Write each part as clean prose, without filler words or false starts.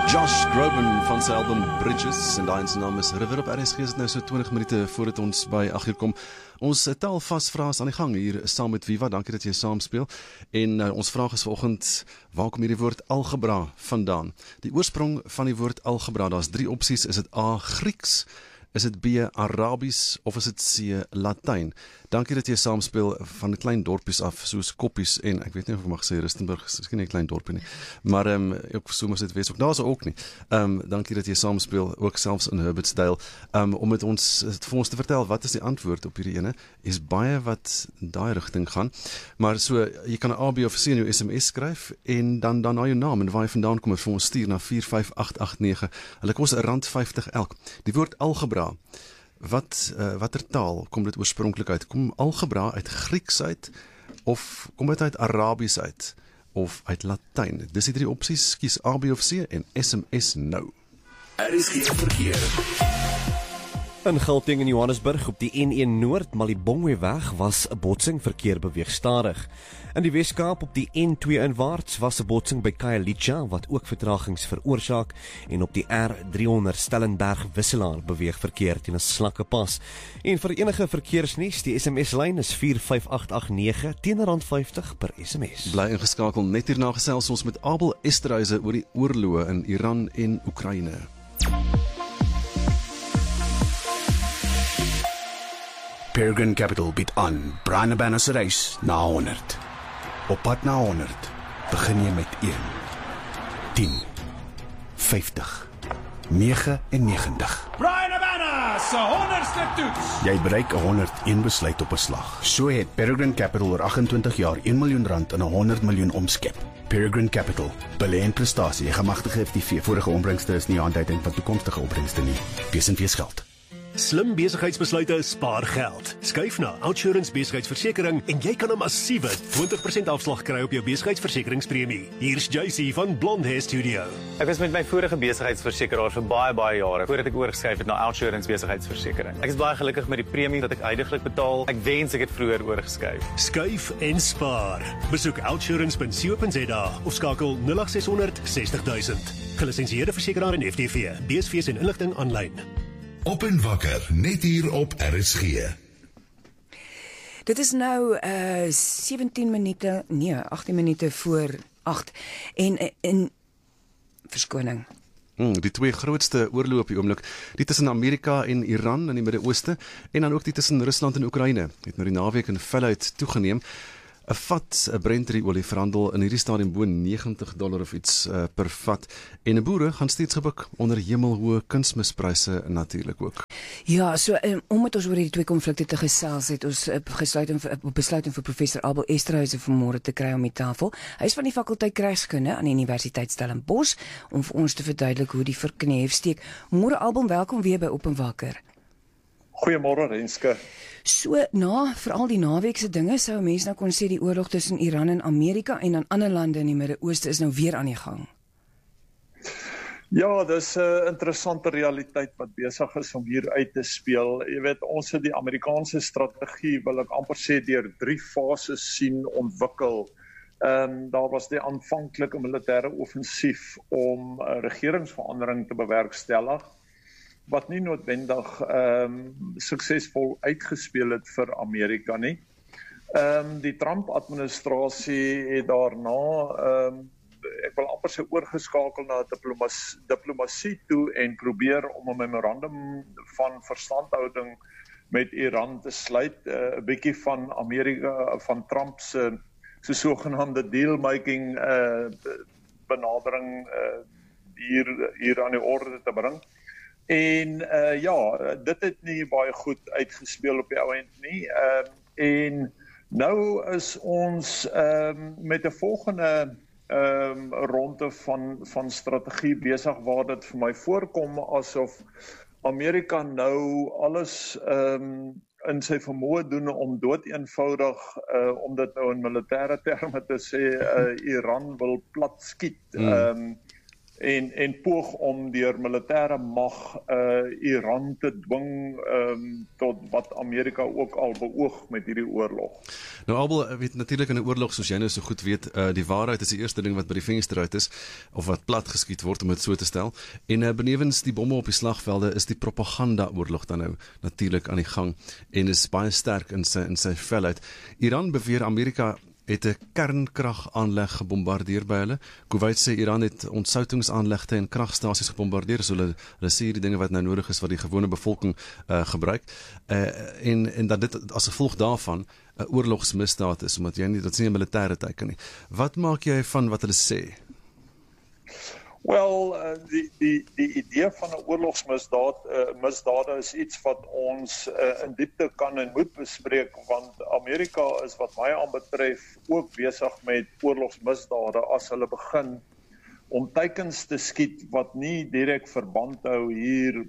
Josh Groban van sy album Bridges en daai se naam is River op RSG. Is nou so 20 minute voordat ons by 8 uur kom. Ons tel vas vrae aan die gang hier saam met Viva. Dankie dat jy saamspeel. En ons vraag is vanoggend, waar kom hierdie woord algebra vandaan? Die oorsprong van die woord algebra, daar's 3 opsies. Is dit A, Grieks? Is dit B, Arabies of is dit C, Latyn? Dankie dat jy saamspeel van klein dorpies af, soos Koppies en ek weet nie of ek mag sê Rustenburg, is nie 'n klein dorpie nie. Maar ook soms dit wees ook daar is ook nie. Dankie dat jy saamspeel, ook selfs in Herbertsdale. Om met ons vir ons te vertel wat is die antwoord op hierdie ene, is baie wat daai rigting gaan. Maar so jy kan 'n A, B of C in jou SMS skryf en dan na jou naam en waar jy vandaan kom vir ons stuur na 45889. Hulle kos R50 elk. Die woord algebra. Watter taal kom dit oorspronklik uit? Kom algebra uit Grieks uit of kom dit uit Arabies uit of uit Latyn? Dis die 3 opsies, kies A, B of C en SMS nou. Is geen verkeer. In Gauteng en Johannesburg op die N1 Noord Malibongweg was 'n botsing, verkeer beweeg stadig. In die Weskaap op die N2 inwaarts was 'n botsing by Khayelitsha wat ook vertragings veroorsaak en op die R300 Stellenberg Wisselaar beweeg verkeer teen 'n slakke pas. En vir enige verkeersnuus, die SMS-lyn is 45889 teen R50 per SMS. Bly ingeskakel, net hierna gesels ons met Abel Esterhuizen oor die oorloë in Iran en Oekraïne. Peregrine Capital bied aan Brian Abana se reis na 100. Op pad na 100 begin jy met 1, 10, 50, 99. Brian Abana se 100ste toets. Jy bereik 100 een besluit op 'n slag. So het Peregrine Capital oor 28 jaar R1 miljoen in 100 miljoen omskep. Peregrine Capital, belê in prestasie, 'n gemagtigde FTV. Vorige opbrengste is nie 'n aanduiding van toekomstige opbrengste nie. Wees en wees geld. Slim besigheidsbesluite spaar geld. Skuif na OUTsurance Besigheidsversekering en jy kan 'n massiewe 20% afslag kry op jou besigheidsversekeringspremie. Hier's JC van Blonde Hair Studio. Ek was met my vorige besigheidsversekeraar vir baie jare voordat ek oorgeskuif het na OUTsurance Besigheidsversekering. Ek is baie gelukkig met die premie wat ek eindiglik betaal. Ek wens ek het vroeër oorgeskuif. Skuif en spaar. Besoek outsurance.co.za of skakel 0800 60 000. Gelisensieerde versekeraar en FTV. BSV's en inligting aanlyn. Op en wakker, net hier op RSG. Dit is nou 18 minute voor 8 en in verskoning. Die 2 grootste oorloë op die oomblik, die tussen Amerika en Iran in die Midde-Ooste en dan ook die tussen Rusland en Oekraïne, het nou die naweek in veelheid toegeneem. 'n vat Brent-olie verhandel in hierdie stadium bo $90 of iets per vat. En 'n boere gaan steeds gebuk onder hemelhoë kunsmispryse natuurlik ook. Ja, so omdat ons oor hierdie 2 konflikte te gesels het, ons besluit om vir professor Abel Esterhuizen vanmôre te kry om die tafel. Hy is van die fakulteit Krygskunde aan die Universiteit Stellenbosch om vir ons te verduidelik hoe die verkneef steek. Môre Abel, welkom weer by Op en Wakker. Goeiemôre Renske. So, veral die naweekse dinge, sou mense nou kon sê die oorlog tussen Iran en Amerika en dan ander lande in die Midde-Ooste is nou weer aan die gang. Ja, dis 'n interessante realiteit wat besig is om hier uit te speel. Jy weet, ons het die Amerikaanse strategie, wil ek amper sê, deur 3 fases sien ontwikkel. Daar was die aanvanklike militêre offensief om regeringsverandering te bewerkstellig, wat nie noodwendig suksesvol uitgespeel het vir Amerika nie. Die Trump-administrasie het daarna, ek wil amper sê oorgeskakel na diplomatie toe en probeer om 'n memorandum van verstandhouding met Iran te sluit, 'n bietjie van Amerika, van Trump se sogenaamde deal-making benadering hier aan die orde te bring. En dit het nie baie goed uitgespeel op die ou end nie. En nou is ons met 'n volgende ronde van strategie besig waar dit vir my voorkom asof Amerika nou alles in sy vermoë doen om doodeenvoudig, om dit nou in militêre terme te sê, Iran wil plat skiet. en poog om deur militêre mag Iran te dwing tot wat Amerika ook al beoog met hierdie oorlog. Nou Abel, weet natuurlik in 'n oorlog soos jy nou so goed weet, die waarheid is die eerste ding wat by die venster uit is of wat plat geskiet word om dit so te stel. En benewens die bomme op die slagvelde is die propaganda-oorlog dan nou natuurlik aan die gang en is baie sterk in sy felheid. Iran beweer Amerika het 'n kernkragaanleg gebombardeer by hulle. Kuwait sê Iran het ontsoutingsaanlegte en kragstasies gebombardeer, so hulle sê hierdie dinge wat nou nodig is wat die gewone bevolking gebruik. En dat dit as gevolg daarvan 'n oorlogsmisdaad is, omdat dit is nie 'n militêre teken nie. Wat maak jy van wat hulle sê? Wel, die idee van 'n oorlogsmisdaad is iets wat ons in diepte kan en moet bespreek, want Amerika is wat my aanbetref ook besig met oorlogsmisdade as hulle begin om teikens te skiet wat nie direk verband hou hier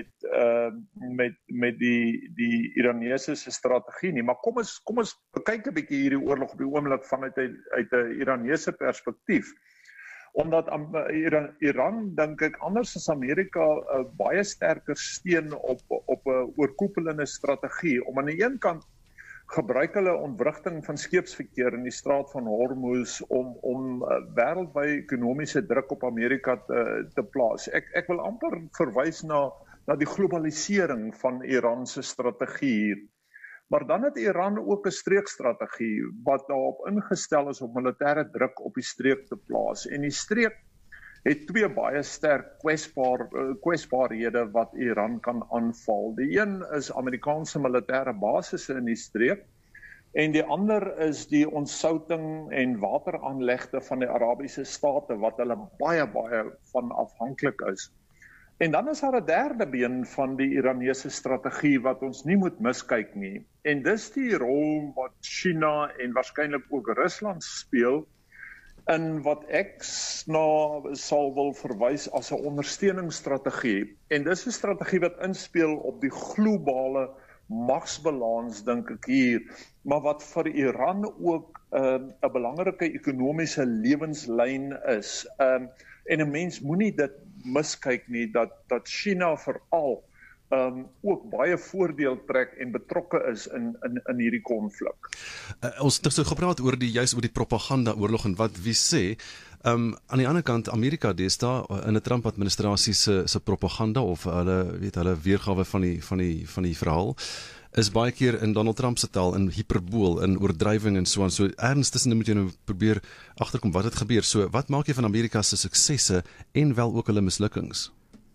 met die Iranese strategie nie. Maar kom ons kyk 'n bietjie hierdie oorlog op die oomblik vanuit 'n Iranese perspektief. Omdat Iran, dink ek, anders as Amerika, baie sterker steun op 'n oorkoepelende strategie. Om aan die een kant gebruik hulle ontwrigting van skeepsverkeer in die straat van Hormuz om wêreldwye ekonomiese druk op Amerika te plaas. Ek wil amper verwys na die globalisering van Iran se strategie hier. Maar dan het Iran ook 'n streekstrategie wat daarop ingestel is om militêre druk op die streek te plaas. En die streek het twee baie sterk kwesbaarhede wat Iran kan aanval. Die een is Amerikaanse militêre basisse in die streek en die ander is die ontsouting en wateraanlegte van die Arabiese state wat hulle baie van afhanklik is. En dan is daar 'n derde been van die Iranese strategie wat ons nie moet miskyk nie. En dis die rol wat China en waarskynlik ook Rusland speel in wat ek sal wil verwys as 'n ondersteuningsstrategie. En dis 'n strategie wat inspel op die globale magsbalans, dink ek hier, maar wat vir Iran ook 'n belangrike ekonomiese lewenslyn is. En 'n mens moenie dit miskyk nie, dat China veral ook baie voordeel trek en betrokke is in hierdie konflik. Ons het so gepraat juist oor die propaganda-oorlog en wat wie sê. Aan die ander kant, Amerika deesdae in 'n Trump-administrasie se propaganda of hulle weergawe van die verhaal is baie keer in Donald Trump se taal, in hiperbool, in oordrywing en so aan. So ernstig moet jy nou probeer agterkom wat het gebeur. So wat maak jy van Amerika se suksesse en wel ook hulle mislukkings?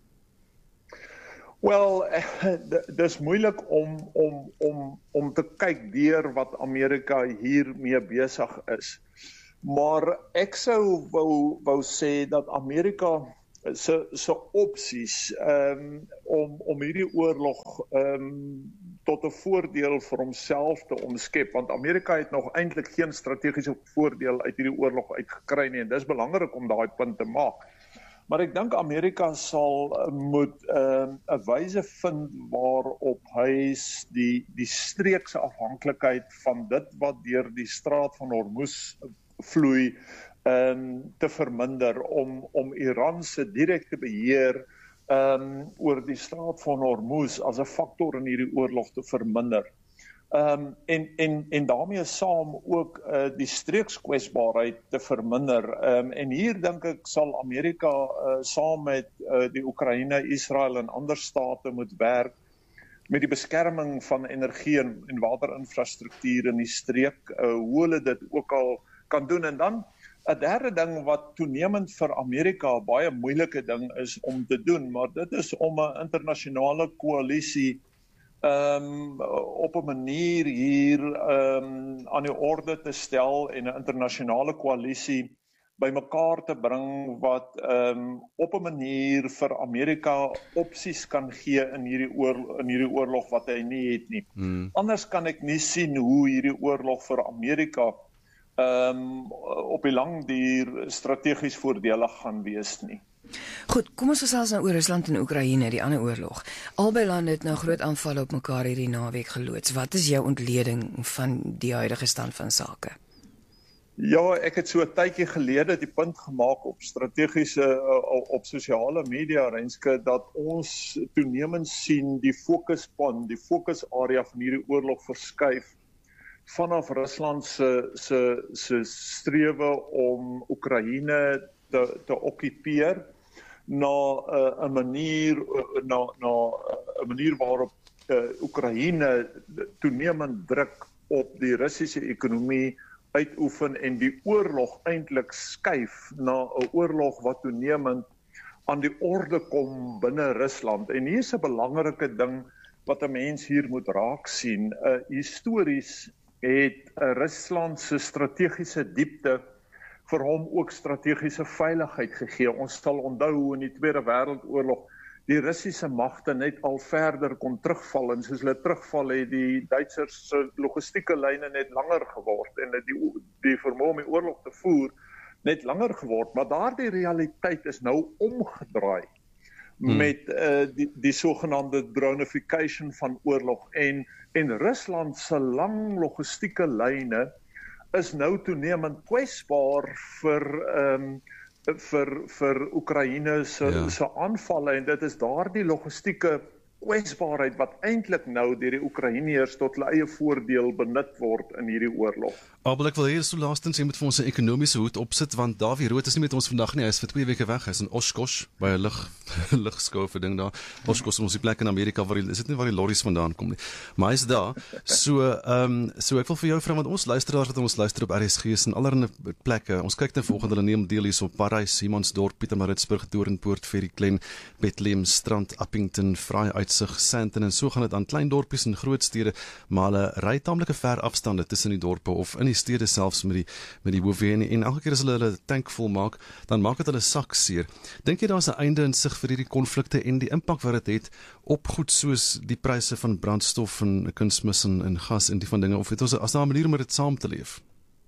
Wel, dis moeilik om te kyk deur wat Amerika hiermee besig is. Maar ek sou wou sê dat Amerika se opsies om hierdie oorlog tot 'n voordeel vir homself te omskep, want Amerika het nog eintlik geen strategiese voordeel uit hierdie oorlog uitgekry nie, en dis belangrik om daai punt te maak. Maar ek dink Amerika moet 'n wyse vind waarop hy die streekse afhanklikheid van dit wat deur die straat van Hormuz vloei te verminder, om Iran se direkte beheer oor die straat van Hormuz as 'n faktor in hierdie oorlog te verminder. En daarmee saam ook die streekskwesbaarheid te verminder. En hier dink ek sal Amerika saam met die Oekraïne, Israel en ander state moet werk met die beskerming van energie en waterinfrastruktuur in die streek, hoe hulle dit ook al kan doen. En dan 'n derde ding wat toenemend vir Amerika 'n baie moeilike ding is om te doen, maar dit is om 'n internasionale koalisie op 'n manier hier aan die orde te stel en 'n internasionale koalisie bymekaar te bring wat op 'n manier vir Amerika opsies kan gee in hierdie oorlog wat hy nie het nie. Anders kan ek nie sien hoe hierdie oorlog vir Amerika op die lang duur strategies voordelig gaan wees nie. Goed, kom ons gesels nou oor Rusland en Oekraïne, die ander oorlog. Albei lande het nou groot aanvalle op mekaar hierdie naweek geloods. Wat is jou ontleding van die huidige stand van sake? Ja, ek het so 'n tydjie gelede die punt gemaak op op sosiale media, Renske, dat ons toenemend sien die fokusarea van hierdie oorlog verskuif vanaf Rusland se strewe om Oekraïne te okkupeer na 'n manier waarop Oekraïne toenemend druk op die Russiese ekonomie uitoefen en die oorlog eintlik skuif na 'n oorlog wat toenemend aan die orde kom binne Rusland. En hier is 'n belangrike ding wat 'n mens hier moet raak sien. Histories het Rusland se strategiese diepte vir hom ook strategiese veiligheid gegee. Ons sal onthou hoe in die Tweede Wêreldoorlog die Russiese magte net al verder kon terugval, en soos hulle terugval het die Duitsers se logistieke lyne net langer geword en die vermoë om die oorlog te voer net langer geword, maar daardie realiteit is nou omgedraai met die sogenaamde dronification van oorlog en Rusland se lang logistieke lyne is nou toenemend kwesbaar vir Oekraïne se aanvalle, en dit is daardie logistieke kwesbaarheid wat eintlik nou deur die Oekraïners tot hulle eie voordeel benut word in hierdie oorlog. Abel, ek wil hê so laastens jy moet vir ons 'n ekonomiese hoed opsit, want Davie Rood is nie met ons vandag nie, hy is vir 2 weke weg, hy is in Oshkosh by 'n lugskou ding daar. Oshkosh is ons die plek in Amerika is dit nie waar die lorries vandaan kom nie, maar hy is daar. So ek wil vir jou vra, want ons luisteraars wat ons luister op RSG is in allerlei plekke. Ons kyk net vanoggend, hulle neem deel hier op Parys, Humansdorp, Pietermaritzburg, Doornpoort, Ferryclen, Bethlehem, Strand, Appington, Fraai Uitsig, Sandton, en so gaan dit aan klein dorpies en groot stede, maar hulle ry taamlike ver afstande tussen die dorpe of in die stede selfs met die hoofweë, en elke keer as hulle tank vol maak, dan maak dit hulle sak seer. Dink jy daar's 'n einde in sig vir hierdie konflikte en die impak wat dit het op goed soos die pryse van brandstof en kunsmis en gas en die van dinge, of het ons as daar 'n manier om dit saam te leef?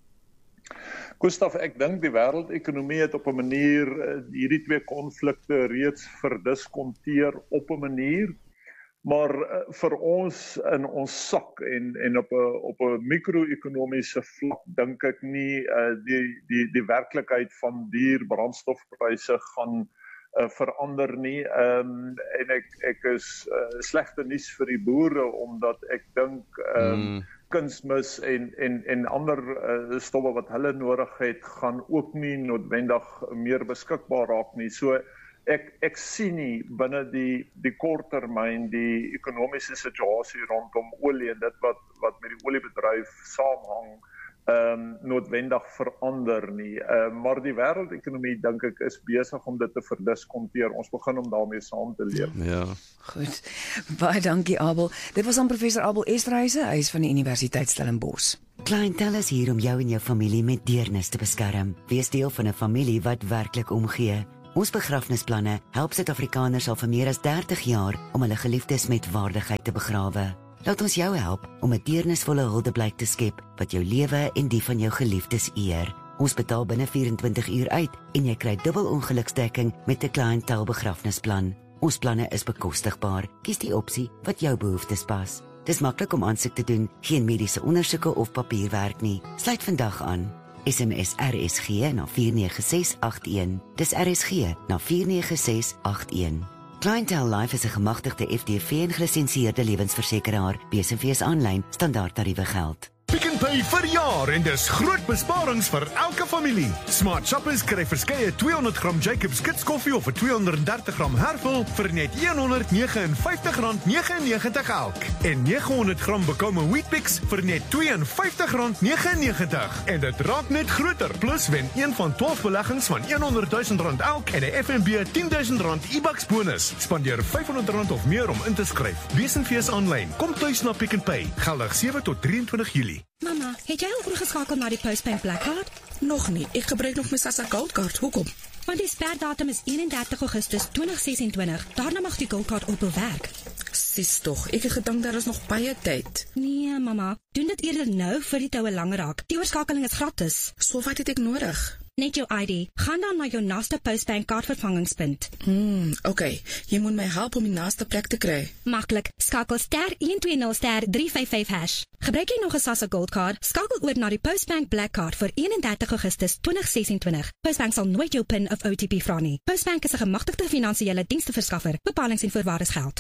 Gustav, ek dink die wêreldekonomie het op 'n manier hierdie twee konflikte reeds verdiskonteer op 'n manier, maar vir ons in ons sak en op 'n mikro-ekonomiese vlak dink ek nie die werklikheid van duur brandstofpryse gaan verander nie, en ek is slegte nuus vir die boere, omdat ek dink kunsmis en ander stowwe wat hulle nodig het, gaan ook nie noodwendig meer beskikbaar raak nie. So ek sien nie binne die korttermyn die ekonomiese situasie rondom olie en dit wat met die oliebedryf saamhang noodwendig verander nie. Maar die wêreldekonomie dink ek is besig om dit te verdiskonteer. Ons begin om daarmee saam te leef. Ja. Goed. Baie dankie Abel. Dit was aan professor Abel Esterhuizen, hy is van die Universiteit Stellenbosch. Clientele is hier om jou en jou familie met deernis te beskerm. Wees deel van 'n familie wat werklik omgee. Ons begrafnisplanne help Suid-Afrikaners al vir meer as 30 jaar om hulle geliefdes met waardigheid te begrawe. Laat ons jou help om 'n deernisvolle huldeblyk te skep wat jou lewe en die van jou geliefdes eer. Ons betaal binne 24 uur uit en jy kry dubbel ongeluksdekking met 'n clientele begrafnisplan. Ons planne is bekostigbaar. Kies die opsie wat jou behoeftes pas. Dis maklik om aansoek te doen, geen mediese ondersoeke of papierwerk nie. Sluit vandag aan. SMS RSG na 49681. Dis RSG na 49681. Clientele Life is 'n gemagtigde FDV en gelisensieerde lewensversekeraar. BSV's aanlyn standaardtariewe geld. Pick n Pay vir jaar en dis groot besparings vir elke familie. Smart shoppers kry verskeie 200 gram Jacobs Kids koffie of 'n 230 gram Hervel vir net R159.99 elk. En 900 gram Bokome Weet-Bix vir net R52.99. En dit raak net groter. Plus wen een van 12 beleggings van R100,000 elk en 'n FNB R10,000 e-bucks bonus. Spandeer R500 of meer om in te skryf. BSV's aanlyn. Kom tuis na Pick n Pay. Geldig 7 tot 23 Julie. Mama, het jy al oorgeskakel na die Postbank Blackcard? Nog nie, ek gebruik nog my SASSA Goldcard, hoekom? Want die sperdatum is 31 Augustus 2026, daarna mag die Goldcard ophou werk. Sis tog, ek het gedink daar is nog baie tyd. Nee mama, doen dit eerder nou vir die toue lang raak. Die oorskakeling is gratis. So wat het ek nodig? net jou ID. Gaan dan na jou naaste Postbank kaartvervangingspunt. Okay, jy moet my help om die naaste plek te kry. Maklik, skakel *120*355#. Gebruik jy nog 'n SASSA Gold Card? Skakel oor na die Postbank Black Card vir 31 Augustus 2026. Postbank sal nooit jou PIN of OTP vra nie. Postbank is 'n gemagtigde finansiële diensverskaffer. Bepalings en voorwaardes geld.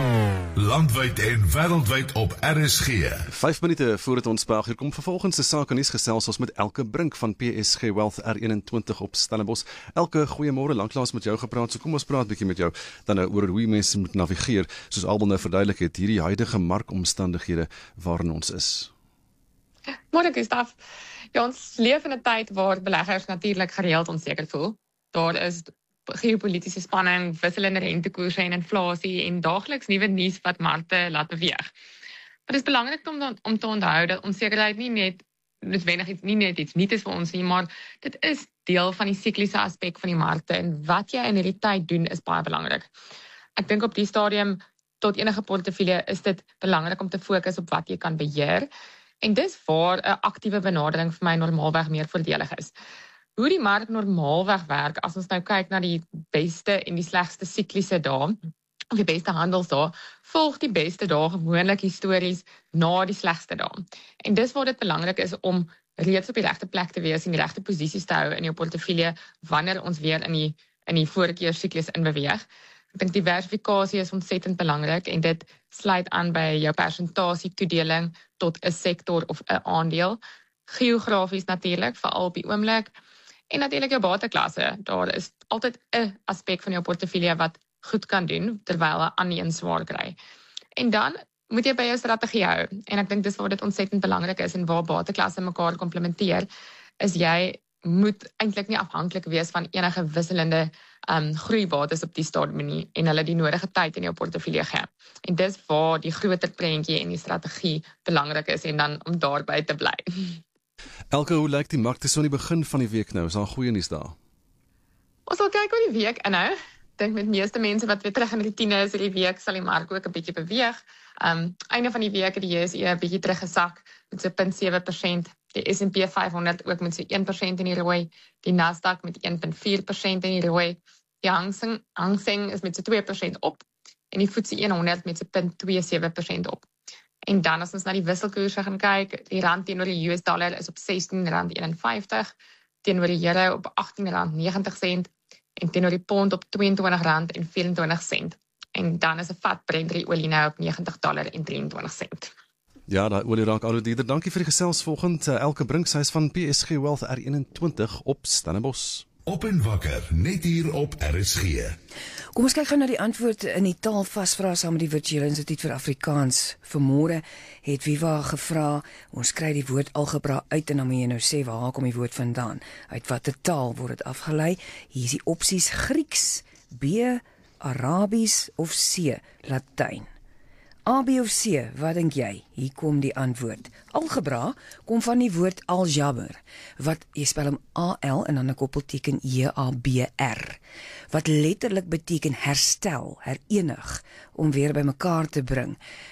Landwyd en wêreldwyd op RSG. 5 minute voordat ons by hier kom, vervolgens se sake nuus gesels ons met Elke Brink van PSG Wealth R21 op Stellenbosch. Elke, goeiemôre, lanklaas met jou gepraat, so kom ons praat 'n bietjie met jou dan nou oor hoe jy mense moet navigeer, soos Albel nou verduidelik het, hierdie huidige markomstandighede waarin ons is. Môre Gustaf, ja, ons leef in 'n tyd waar beleggers natuurlik gereeld onseker voel. Daar is geopolitiese spanning, wisselende rentekoerse en inflasie en daagliks nuwe nuus wat markte laat beweeg. Maar dit is belangrik om te onthou dat onsekerheid nie net iets nuuts is vir ons nie, maar dit is deel van die sikliese aspek van die markte en wat jy in hierdie tyd doen is baie belangrik. Ek dink op die stadium tot enige portefeulje is dit belangrik om te fokus op wat jy kan beheer en dis waar 'n aktiewe benadering vir my normaalweg meer voordelig is. Hoe die mark normaalweg werk, as ons nou kyk na die beste en die slegste sikliese dae, of die beste handelsdae, volg die beste dae gewoonlik histories na die slegste dae. En dis waar dit belangrik is om reeds op die regte plek te wees en die regte posisies te hou in jou portefeulje wanneer ons weer in die voorkeer siklus inbeweeg. Ek dink diversifikasie is ontsettend belangrik en dit sluit aan by jou persentasie toedeling tot 'n sektor of 'n aandeel. Geografies natuurlik, veral op die oomblik. En natuurlik jou bateklasse. Daar is altyd 'n aspek van jou portefeulje wat goed kan doen terwyl 'n ander een swaar kry. En dan moet jy by jou strategie hou. En ek dink dis waar dit ontsettend belangrik is en waar bateklasse mekaar komplementeer, is jy moet eintlik nie afhanklik wees van enige wisselende groeibates op die stadium nie en hulle die nodige tyd in jou portefeulje gee. En dis waar die groter prentjie en die strategie belangrik is en dan om daarby te bly. Elke, hoe lyk die markte so aan die begin van die week nou? Is daar goeie nuus daar? Ons sal kyk hoe die week inhou. Ek dink met meeste mense wat weer terug in die routine is, hierdie week sal die mark ook 'n bietjie beweeg. Einde van die week het die JSE 'n bietjie teruggesak met so 0.7%. Die S&P 500 ook met so 1% in die rooi. Die Nasdaq met 1.4% in die rooi. Die Hang Seng is met so 2% op. En die FTSE 100 met so 0.27% op. En dan as ons na die wisselkoerse gaan kyk, die rand teenoor die US dollar is op R16.51, teenoor die euro op R18.90 en teenoor die pond op R22.24. En dan is 'n vat Brent olie nou op $90.23. Ja, daai olie raak al hoe duurder. Dankie vir die gesels vanoggend. Elke Brink, sy is van PSG Wealth R21 op Stellenbosch. Op en wakker, net hier op RSG. Kom ons kyk gou na die antwoord in die taalvasvraag saam met die Virtuele Instituut vir Afrikaans. Vanmôre het Viva gevra, ons kry die woord algebra uit en dan moet jy nou sê waar kom die woord vandaan? Uit watter taal word dit afgelei? Hier is die opsies: Grieks, B, Arabies of C, Latyn. A, B of C, wat dink jy? Hier kom die antwoord. Algebra kom van die woord aljaber, wat jy spel hom A-L en dan 'n koppelteken J-A-B-R, wat letterlik beteken herstel, herenig, om weer by mekaar te bring.